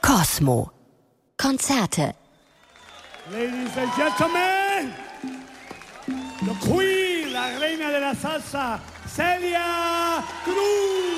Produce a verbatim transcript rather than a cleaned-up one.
Kosmo. Konzerte. Ladies and gentlemen, the queen, la reina de la salsa, Celia Cruz.